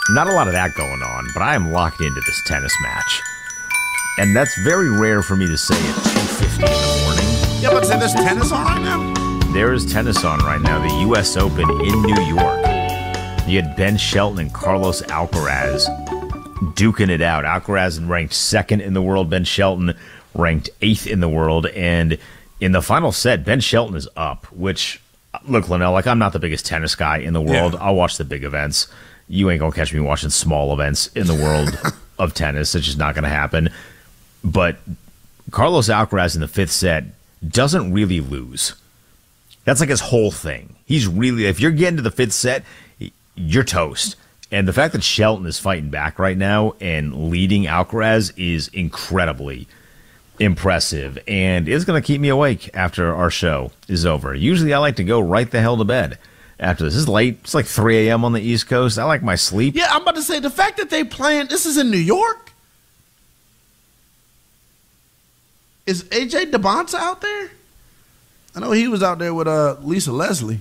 Not a lot of that going on, but I am locked into this tennis match. And that's very rare for me to say at 2:50 in the morning. Yeah, but there's tennis on right now? There is tennis on right now, the U.S. Open in New York. You had Ben Shelton and Carlos Alcaraz duking it out. Alcaraz ranked second in the world. Ben Shelton ranked 8th in the world. And in the final set, Ben Shelton is up, which, look, Linnell, like, I'm not the biggest tennis guy in the world. Yeah. I'll watch the big events. You ain't going to catch me watching small events in the world of tennis. It's just not going to happen. But Carlos Alcaraz in the 5th set doesn't really lose. That's like his whole thing. He's really, if you're getting to the 5th set, you're toast. And the fact that Shelton is fighting back right now and leading Alcaraz is incredibly impressive. And it's going to keep me awake after our show is over. Usually I like to go right the hell to bed after this. This is late. It's like 3 a.m. on the East Coast. I like my sleep. Yeah, I'm about to say, the fact that they playing, this is in New York? Is AJ DeBonta out there? I know he was out there with Lisa Leslie.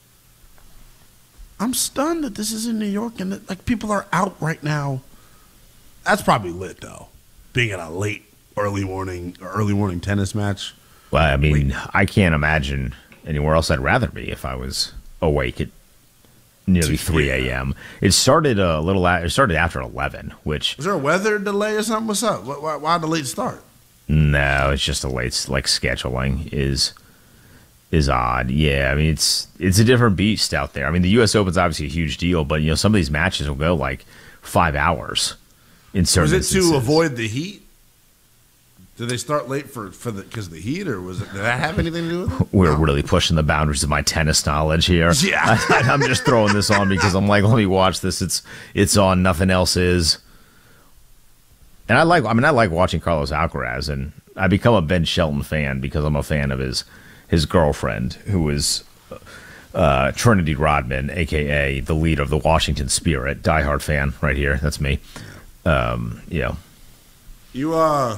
I'm stunned that this is in New York and that, like, people are out right now. That's probably lit, though, being at a early morning tennis match. Well, I mean, I can't imagine anywhere else I'd rather be if I was awake at nearly 3 a.m. It started it started after 11, which... Was there a weather delay or something? What's up? Why the late start? No, it's just a late, like, scheduling is odd. Yeah, I mean, it's a different beast out there. I mean, the U.S. Open's obviously a huge deal, but, you know, some of these matches will go like 5 hours in certain instances. Was it to avoid the heat? Did they start late because of the heat, or did that have anything to do with it? We're really pushing the boundaries of my tennis knowledge here. Yeah. I'm just throwing this on because I'm like, let me watch this. It's on. Nothing else is. And I like watching Carlos Alcaraz, and I become a Ben Shelton fan because I'm a fan of his girlfriend, who is Trinity Rodman, a.k.a. the leader of the Washington Spirit. Diehard fan right here. That's me. Yeah. You, well,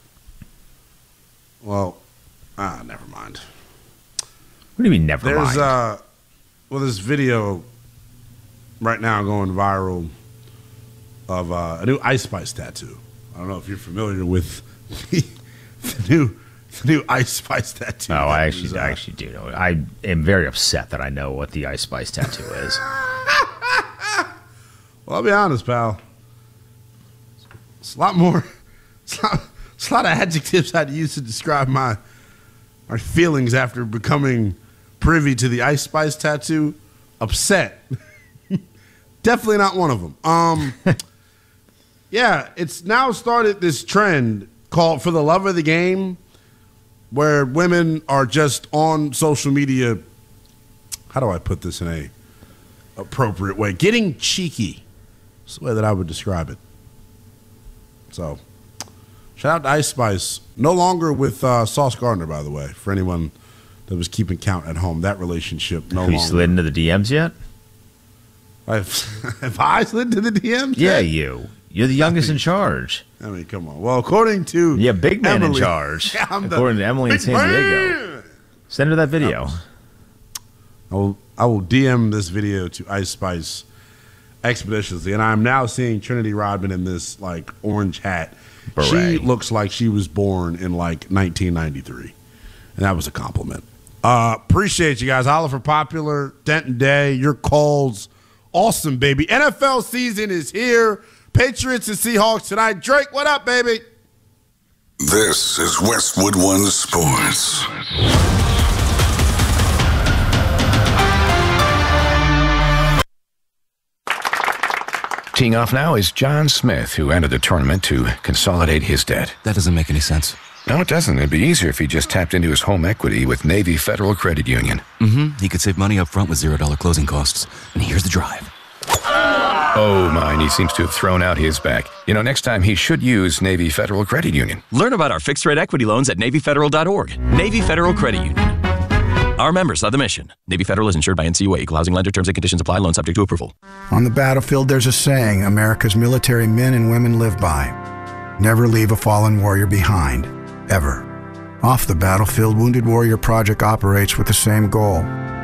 never mind. What do you mean, never mind? There's this video right now going viral of a new Ice Spice tattoo. I don't know if you're familiar with the new Ice Spice tattoo. Oh, I actually do know it. I am very upset that I know what the Ice Spice tattoo is. Well, I'll be honest, pal. It's a lot more. It's a lot of adjectives I'd use to describe my feelings after becoming privy to the Ice Spice tattoo. Upset. Definitely not one of them. Yeah, it's now started this trend called For the Love of the Game, where women are just on social media. How do I put this in a appropriate way? Getting cheeky. That's the way that I would describe it. So, shout out to Ice Spice. No longer with Sauce Gardner, by the way, for anyone that was keeping count at home. That relationship no longer. Have you slid into the DMs yet? Have I slid into the DMs? Yeah, You're the youngest in charge. I mean, come on. Well, according to big man Emily, in charge. Yeah, according to Emily in San Diego. Send her that video. I will DM this video to Ice Spice expeditiously, and I'm now seeing Trinity Rodman in this like orange hat. Beret. She looks like she was born in like 1993, and that was a compliment. Appreciate you guys. Oliver Popular, Denton Day, your calls, awesome, baby. NFL season is here. Patriots and Seahawks tonight. Drake, what up, baby? This is Westwood One Sports. Teeing off now is John Smith, who entered the tournament to consolidate his debt. That doesn't make any sense. No, it doesn't. It'd be easier if he just tapped into his home equity with Navy Federal Credit Union. He could save money up front with $0 closing costs. And here's the drive. Oh, mine, he seems to have thrown out his back. You know, next time he should use Navy Federal Credit Union. Learn about our fixed-rate equity loans at NavyFederal.org. Navy Federal Credit Union. Our members are the mission. Navy Federal is insured by NCUA. Equal housing lender. Terms and conditions apply. Loan subject to approval. On the battlefield, there's a saying America's military men and women live by. Never leave a fallen warrior behind. Ever. Off the battlefield, Wounded Warrior Project operates with the same goal.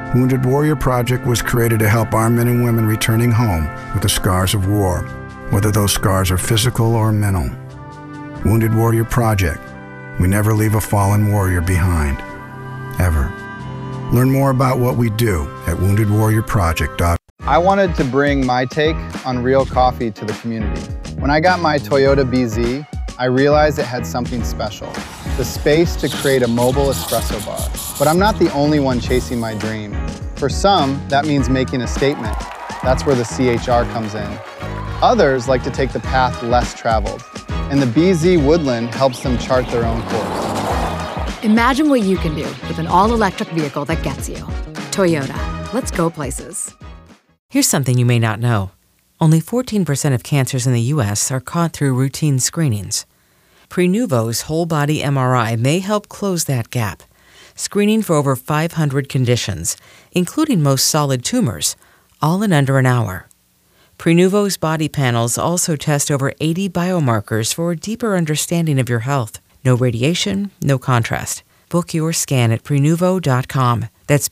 Wounded Warrior Project was created to help our men and women returning home with the scars of war, whether those scars are physical or mental. Wounded Warrior Project. We never leave a fallen warrior behind. Ever. Learn more about what we do at woundedwarriorproject.org. I wanted to bring my take on real coffee to the community. When I got my Toyota BZ, I realized it had something special, the space to create a mobile espresso bar. But I'm not the only one chasing my dream. For some, that means making a statement. That's where the CHR comes in. Others like to take the path less traveled, and the BZ Woodland helps them chart their own course. Imagine what you can do with an all-electric vehicle that gets you. Toyota. Let's go places. Here's something you may not know. Only 14% of cancers in the U.S. are caught through routine screenings. Prenuvo's whole-body MRI may help close that gap, screening for over 500 conditions, including most solid tumors, all in under an hour. Prenuvo's body panels also test over 80 biomarkers for a deeper understanding of your health. No radiation, no contrast. Book your scan at Prenuvo.com. That's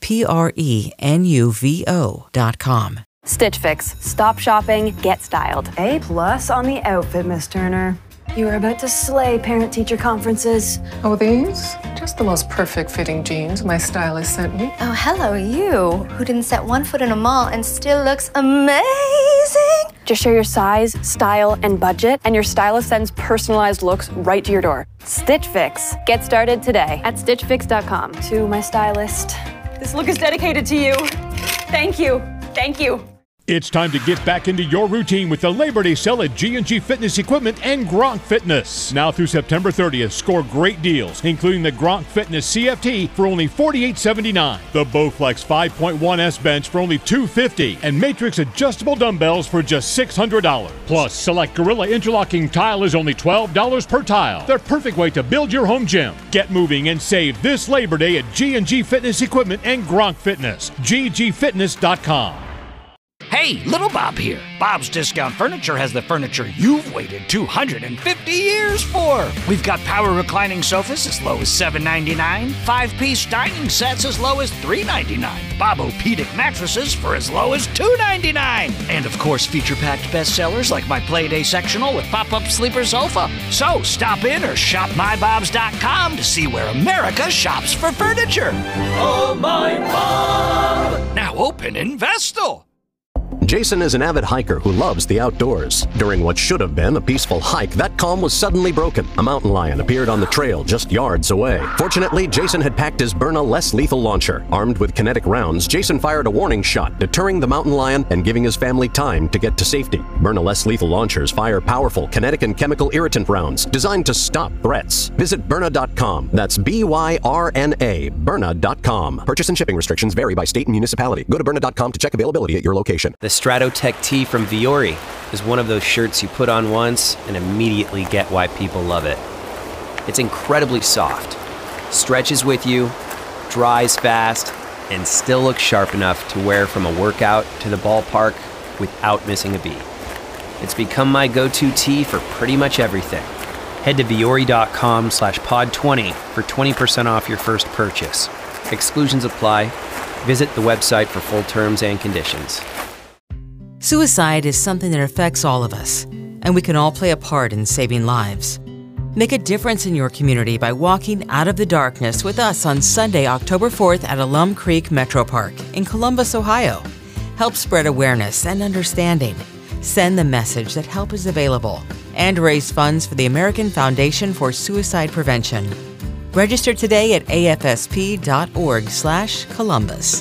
Prenuvo.com. Stitch Fix. Stop shopping, get styled. A+ on the outfit, Miss Turner. You are about to slay parent-teacher conferences. Oh, these? Just the most perfect fitting jeans my stylist sent me. Oh, hello, you, who didn't set one foot in a mall and still looks amazing. Just share your size, style, and budget, and your stylist sends personalized looks right to your door. Stitch Fix. Get started today at StitchFix.com. To my stylist. This look is dedicated to you. Thank you. Thank you. It's time to get back into your routine with the Labor Day sale at G&G Fitness Equipment and Gronk Fitness. Now through September 30th, score great deals, including the Gronk Fitness CFT for only $48.79, the Bowflex 5.1S bench for only $250, and Matrix adjustable dumbbells for just $600. Plus, select Gorilla interlocking tile is only $12 per tile. The perfect way to build your home gym. Get moving and save this Labor Day at G&G Fitness Equipment and Gronk Fitness. ggfitness.com. Hey, Little Bob here. Bob's Discount Furniture has the furniture you've waited 250 years for. We've got power reclining sofas as low as $7.99, 5-piece dining sets as low as $3.99, Bob-O-Pedic mattresses for as low as $2.99, and of course feature-packed bestsellers like my Playday sectional with pop-up sleeper sofa. So stop in or shop mybobs.com to see where America shops for furniture. Oh, my Bob! Now open in Vestal. Jason is an avid hiker who loves the outdoors. During what should have been a peaceful hike, that calm was suddenly broken. A mountain lion appeared on the trail just yards away. Fortunately, Jason had packed his Byrna less lethal launcher. Armed with kinetic rounds, Jason fired a warning shot, deterring the mountain lion and giving his family time to get to safety. Byrna less lethal launchers fire powerful kinetic and chemical irritant rounds designed to stop threats. Visit Byrna.com. That's BYRNA, Byrna.com. Purchase and shipping restrictions vary by state and municipality. Go to Byrna.com to check availability at your location. The Stratotech tee from Viore is one of those shirts you put on once and immediately get why people love it. It's incredibly soft, stretches with you, dries fast, and still looks sharp enough to wear from a workout to the ballpark without missing a beat. It's become my go-to tee for pretty much everything. Head to Viore.com/pod20 for 20% off your first purchase. Exclusions apply. Visit the website for full terms and conditions. Suicide is something that affects all of us, and we can all play a part in saving lives. Make a difference in your community by walking out of the darkness with us on Sunday, October 4th at Alum Creek Metro Park in Columbus, Ohio. Help spread awareness and understanding. Send the message that help is available and raise funds for the American Foundation for Suicide Prevention. Register today at afsp.org/Columbus.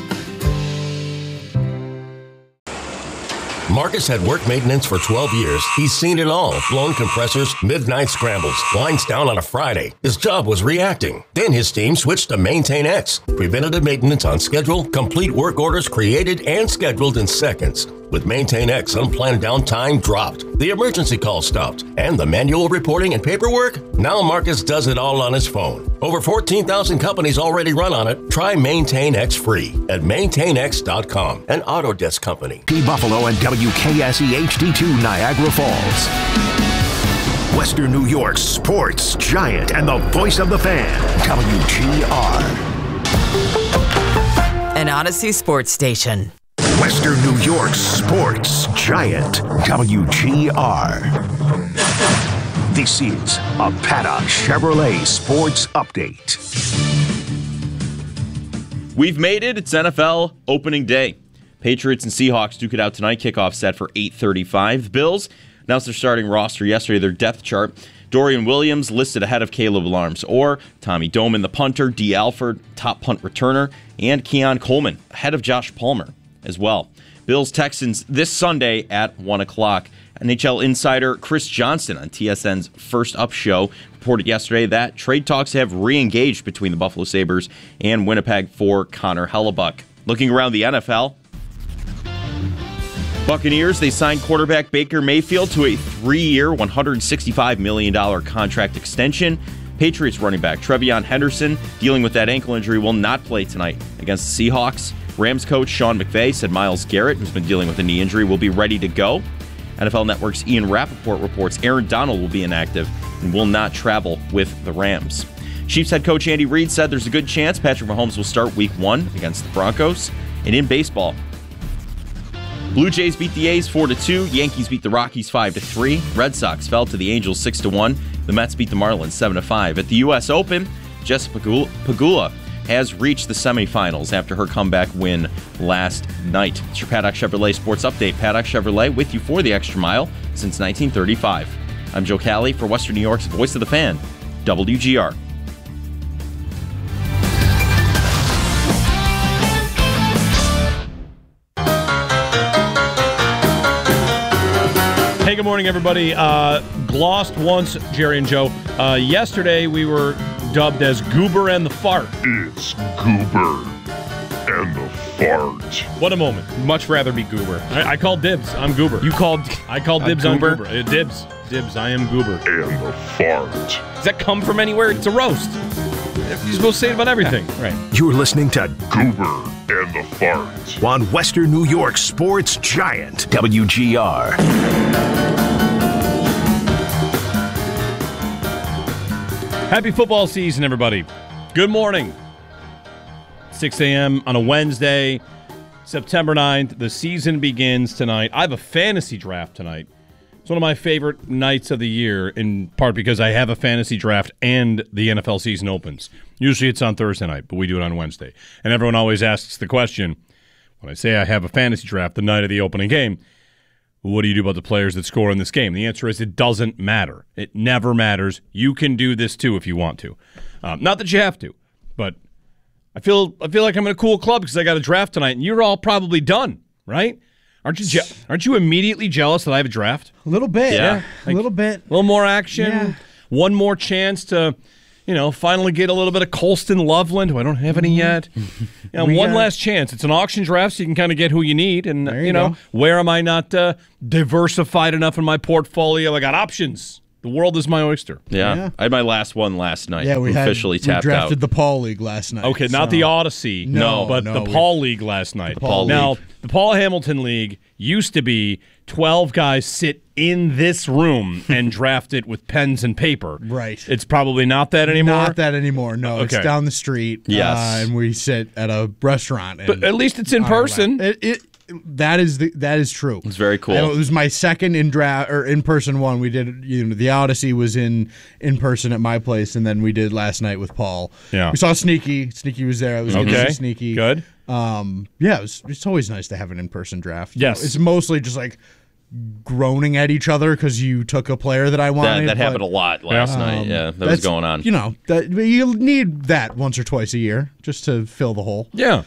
Marcus had work maintenance for 12 years. He's seen it all. Blown compressors, midnight scrambles, lines down on a Friday. His job was reacting. Then his team switched to Maintain X. Preventative maintenance on schedule, complete work orders created and scheduled in seconds. With Maintain X, unplanned downtime dropped, the emergency call stopped, and the manual reporting and paperwork? Now Marcus does it all on his phone. Over 14,000 companies already run on it. Try Maintain X free at maintainx.com, an Autodesk company. Buffalo and WKSE HD2 Niagara Falls. Western New York's sports giant and the voice of the fan, WGR. And Odyssey Sports Station. Western New York Sports Giant, WGR. This is a Paddock Chevrolet Sports Update. We've made it. It's NFL opening day. Patriots and Seahawks duke it out tonight. Kickoff set for 8:35. The Bills announced their starting roster yesterday, their depth chart. Dorian Williams listed ahead of Caleb Larms Orr, Tommy Doman, the punter, D. Alford, top punt returner, and Keon Coleman ahead of Josh Palmer as well. Bills-Texans this Sunday at 1 o'clock. NHL insider Chris Johnston on TSN's First Up show reported yesterday that trade talks have re-engaged between the Buffalo Sabres and Winnipeg for Connor Hellebuck. Looking around the NFL, Buccaneers, they signed quarterback Baker Mayfield to a 3-year, $165 million contract extension. Patriots running back Trevion Henderson, dealing with that ankle injury, will not play tonight against the Seahawks. Rams coach Sean McVay said Myles Garrett, who's been dealing with a knee injury, will be ready to go. NFL Network's Ian Rappaport reports Aaron Donald will be inactive and will not travel with the Rams. Chiefs head coach Andy Reid said there's a good chance Patrick Mahomes will start Week 1 against the Broncos. And in baseball, Blue Jays beat the A's 4-2. Yankees beat the Rockies 5-3. Red Sox fell to the Angels 6-1. The Mets beat the Marlins 7-5. At the U.S. Open, Jessica Pegula has reached the semifinals after her comeback win last night. It's your Paddock Chevrolet Sports Update. Paddock Chevrolet with you for the extra mile since 1935. I'm Joe Cali for Western New York's Voice of the Fan, WGR. Hey, good morning, everybody. Glossed once, Jerry and Joe. Yesterday, we were dubbed as Goober and the Fart. It's Goober and the Fart. What a moment. Much rather be Goober. I called dibs. I'm Goober. I called dibs on Goober. Dibs. I am Goober. And the Fart. Does that come from anywhere? It's a roast. You're supposed to say it about everything. Right. You're listening to Goober and the Fart on Western New York Sports Giant, WGR. Happy football season, everybody. Good morning. 6 a.m. on a Wednesday, September 9th. The season begins tonight. I have a fantasy draft tonight. It's one of my favorite nights of the year, in part because I have a fantasy draft and the NFL season opens. Usually it's on Thursday night, but we do it on Wednesday. And everyone always asks the question, when I say I have a fantasy draft the night of the opening game, what do you do about the players that score in this game? The answer is it doesn't matter. It never matters. You can do this too if you want to. Not that you have to, but I feel like I'm in a cool club because I got a draft tonight, and you're all probably done, right? Aren't you immediately jealous that I have a draft? A little bit, yeah. Like, a little bit. A little more action. Yeah. One more chance to, finally get a little bit of Colston Loveland, who I don't have any yet. One last chance. It's an auction draft, so you can kind of get who you need. And, where am I not diversified enough in my portfolio? I got options. The world is my oyster. Yeah. I had my last one last night. Yeah, we officially tapped we drafted out. the Paul League last night. Okay, not the Odyssey. No, the Paul League last night. The Paul now, League. the Paul Hamilton League used to be 12 guys sit in this room and draft it with pens and paper. Right. It's probably not that anymore? Not that anymore, no. Okay. It's down the street. Yes. And we sit at a restaurant. But at least it's in person. That is true. It's very cool. It was my second in-person one. We did, the Odyssey was in person at my place, and then we did last night with Paul. Yeah. We saw Sneaky. Sneaky was there. I was going to see Sneaky. Good. It's always nice to have an in-person draft. Yes. It's mostly just like groaning at each other because you took a player that I wanted. That happened a lot last night. Yeah, that was going on. You need that once or twice a year just to fill the hole. Yeah.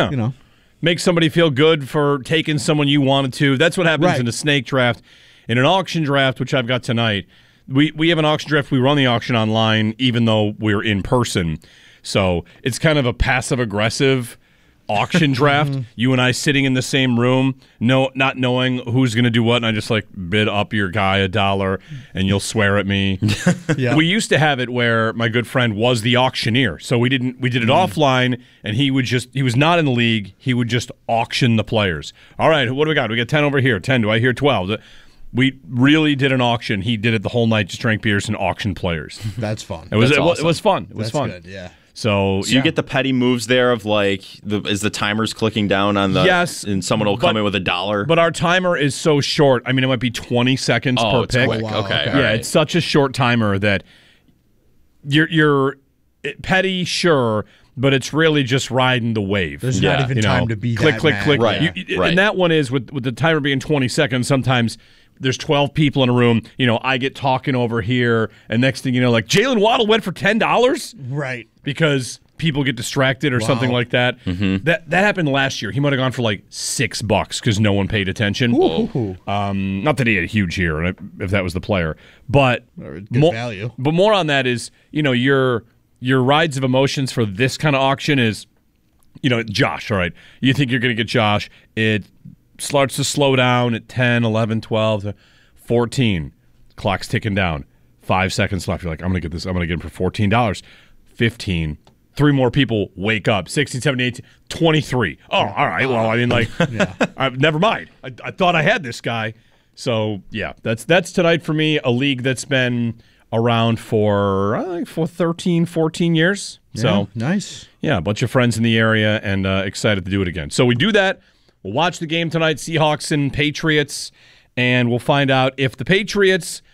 Make somebody feel good for taking someone you wanted to. That's what happens in a snake draft. In an auction draft, which I've got tonight, we have an auction draft. We run the auction online, even though we're in person. So it's kind of a passive-aggressive auction draft. You and I sitting in the same room, not knowing who's going to do what, and I just bid up your guy $1, and you'll swear at me. Yeah. We used to have it where my good friend was the auctioneer, so we did it offline, and he was not in the league. He would just auction the players. All right, what do we got? We got 10 over here. 10. Do I hear 12? We really did an auction. He did it the whole night, just drank beers and auctioned players. That's fun. It was awesome. It was fun. It was That's fun. Good, yeah. So you get the petty moves there of like, is the timer's clicking down on the yes, and someone will come in with $1. But our timer is so short. I mean, it might be 20 seconds per it's pick. quick. Wow, okay. Yeah, it's such a short timer that you're petty, sure, but it's really just riding the wave. There's not even time to be click, that click, mad. click. Right. And that one is with the timer being 20 seconds. Sometimes there's 12 people in a room. I get talking over here, and next thing you know, like Jalen Waddle went for $10, right? Because people get distracted or something like that. Mm-hmm. That happened last year. He might have gone for like $6 because no one paid attention. Not that he had a huge year, if that was the player, but value. But more on that is, your rides of emotions for this kind of auction is, Josh. All right, you think you're going to get Josh? It starts to slow down at 10, 11, 12, 14. Clock's ticking down. 5 seconds left. You're like, I'm going to get this. I'm going to get him for $14. 15. 3 more people wake up. 16, 17, 18, 23. Oh, all right. Well, I mean, like, never mind. I thought I had this guy. So, yeah, that's tonight for me, a league that's been around for 13, 14 years. So nice. Yeah, a bunch of friends in the area and excited to do it again. So we do that. We'll watch the game tonight, Seahawks and Patriots, and we'll find out if the Patriots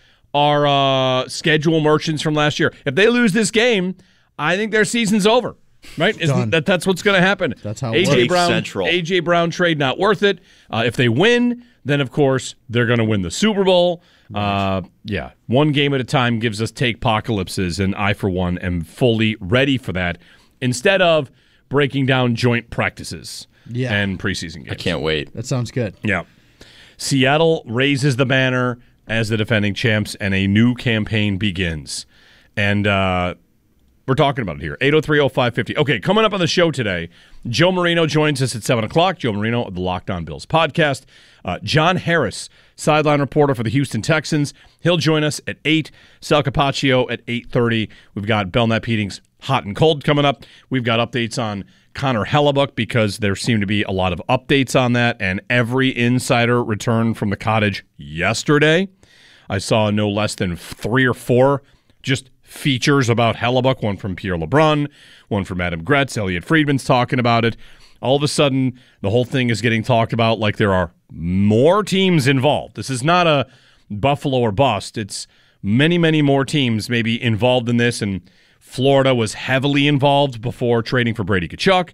are schedule merchants from last year. If they lose this game, I think their season's over, right? That's what's going to happen. That's how it works. A.J. Brown trade not worth it. If they win, then, of course, they're going to win the Super Bowl. Yeah, one game at a time gives us take-pocalypses, and I, for one, am fully ready for that instead of breaking down joint practices and preseason games. I can't wait. That sounds good. Yeah. Seattle raises the banner as the defending champs, and a new campaign begins. And we're talking about it here. 803-0550. Okay, coming up on the show today, Joe Marino joins us at 7 o'clock. Joe Marino of the Locked On Bills podcast. John Harris, sideline reporter for the Houston Texans. He'll join us at 8. Sal Capaccio at 8:30. We've got Belknap Heating's Hot and Cold coming up. We've got updates on Connor Hellebuck because there seem to be a lot of updates on that, and every insider returned from the cottage yesterday. I saw no less than 3 or 4 just features about Hellebuck, one from Pierre LeBrun, one from Adam Gretz, Elliot Friedman's talking about it. All of a sudden, the whole thing is getting talked about like there are more teams involved. This is not a Buffalo or bust. It's many, many more teams maybe involved in this, and Florida was heavily involved before trading for Brady Tkachuk.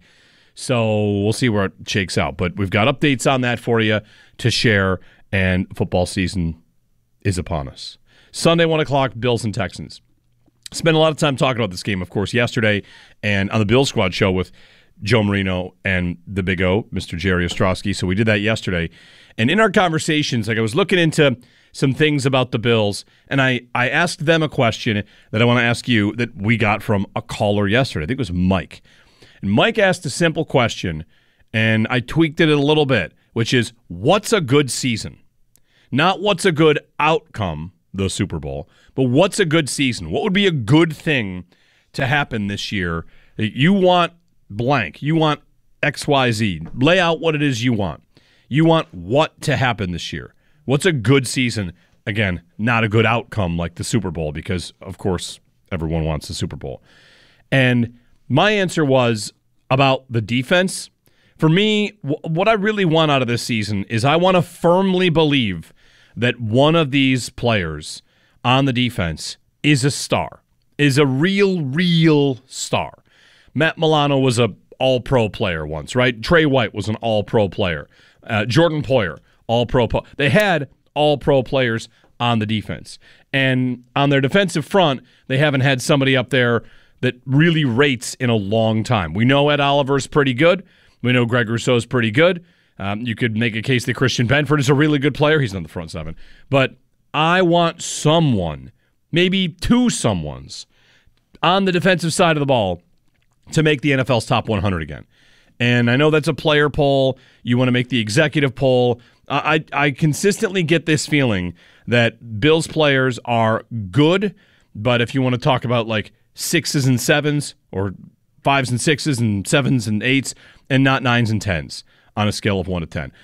So we'll see where it shakes out. But we've got updates on that for you to share, and football season is upon us. Sunday, 1 o'clock, Bills and Texans. Spent a lot of time talking about this game, of course, yesterday and on the Bill Squad show with Joe Marino and the Big O, Mr. Jerry Ostrowski. So we did that yesterday. And in our conversations, like I was looking into some things about the Bills, and I asked them a question that I want to ask you that we got from a caller yesterday. I think it was Mike. And Mike asked a simple question, and I tweaked it a little bit, which is, what's a good season? Not what's a good outcome, the Super Bowl, but what's a good season? What would be a good thing to happen this year? You want blank. You want XYZ. Lay out what it is you want. You want what to happen this year. What's a good season? Again, not a good outcome like the Super Bowl because, of course, everyone wants the Super Bowl. And my answer was about the defense. For me, what I really want out of this season is I want to firmly believe that one of these players on the defense is a star, is a real star. Matt Milano was a all-pro player once, right? Trey White was an all-pro player. Jordan Poyer, all-pro. They had all-pro players on the defense. And on their defensive front, they haven't had somebody up there that really rates in a long time. We know Ed Oliver's pretty good. We know Greg Rousseau's pretty good. You could make a case that Christian Benford is a really good player. He's not the front seven. But I want someone, maybe 2 someones, on the defensive side of the ball to make the NFL's top 100 again. And I know that's a player poll. You want to make the executive poll. I consistently get this feeling that Bills players are good, but if you want to talk about like 6s and 7s or 5s and 6s and 7s and 8s and not 9s and 10s on a scale of 1 to 10.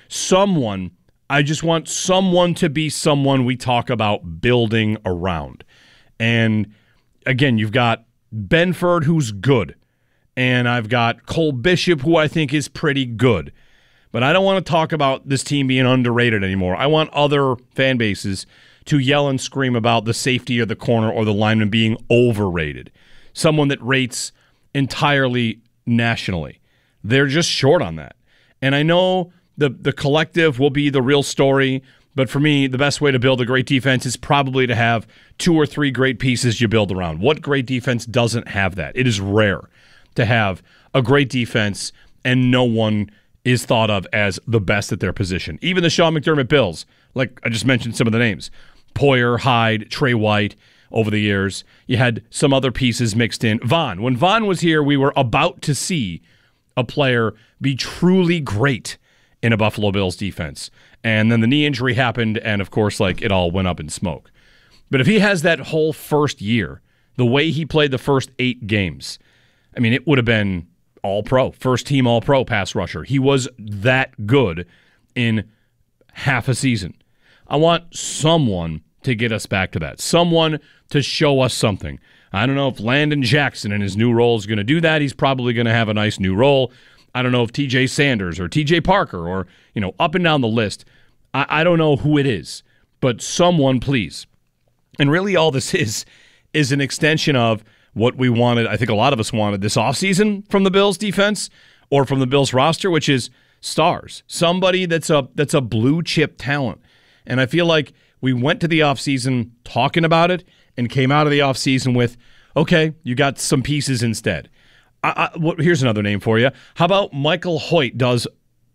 I just want someone to be someone we talk about building around. And again, you've got Benford, who's good. and I've got Cole Bishop, who I think is pretty good. But I don't want to talk about this team being underrated anymore. I want other fan bases to yell and scream about the safety of the corner or the lineman being overrated. Someone that rates entirely nationally. They're just short on that. And I know the collective will be the real story, but for me, the best way to build a great defense is probably to have 2 or 3 great pieces you build around. What great defense doesn't have that? It is rare to have a great defense and no one is thought of as the best at their position. Even the Sean McDermott Bills, like I just mentioned some of the names, Poyer, Hyde, Trey White over the years. You had some other pieces mixed in. Vaughn. When Vaughn was here, we were about to see a player be truly great in a Buffalo Bills defense. And then the knee injury happened, and of course, like it all went up in smoke. But if he has that whole first year, the way he played the first 8 games, I mean, it would have been all-pro, first-team all-pro pass rusher. He was that good in half a season. I want someone to get us back to that, someone to show us something. I don't know if Landon Jackson in his new role is going to do that. He's probably going to have a nice new role. I don't know if TJ Sanders or TJ Parker or, up and down the list. I don't know who it is, but someone, please. And really all this is an extension of what we wanted, I think a lot of us wanted this offseason from the Bills defense or from the Bills roster, which is stars. Somebody that's a blue chip talent. And I feel like we went to the offseason talking about it and came out of the offseason with, okay, you got some pieces instead. Here's another name for you. How about Michael Hoyt does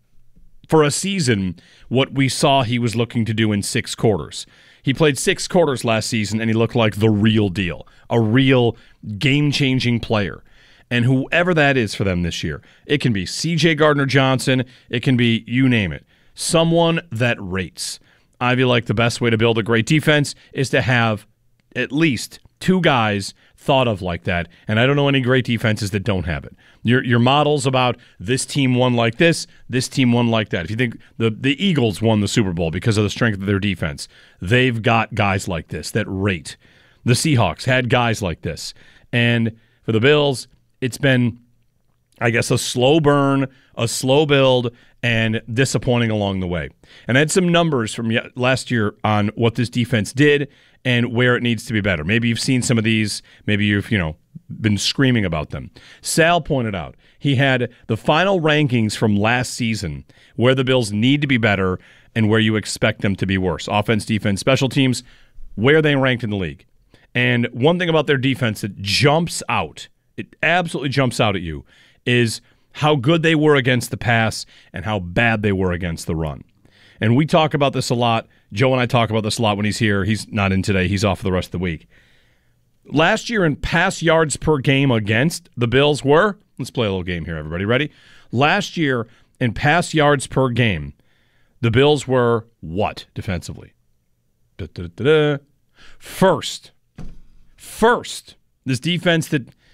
for a season what we saw he was looking to do in 6 quarters? He played 6 quarters last season, and he looked like the real deal, a real game-changing player. And whoever that is for them this year, it can be C.J. Gardner-Johnson, it can be you name it, someone that rates. I feel like the best way to build a great defense is to have at least 2 guys thought of like that, and I don't know any great defenses that don't have it. Your models about this team won like this team won like that. If you think the Eagles won the Super Bowl because of the strength of their defense, they've got guys like this that rate. The Seahawks had guys like this. And for the Bills, it's been, I guess, a slow burn, a slow build, and disappointing along the way. And I had some numbers from last year on what this defense did and where it needs to be better. Maybe you've seen some of these. Maybe you've, been screaming about them. Sal pointed out he had the final rankings from last season where the Bills need to be better and where you expect them to be worse. Offense, defense, special teams, where they ranked in the league. And one thing about their defense that jumps out, it absolutely jumps out at you, is how good they were against the pass and how bad they were against the run. And we talk about this a lot. Joe and I talk about this a lot when he's here. He's not in today. He's off for the rest of the week. Last year in pass yards per game against the Bills were, let's play a little game here, everybody. Ready? Last year in pass yards per game, the Bills were what defensively? First. This defense that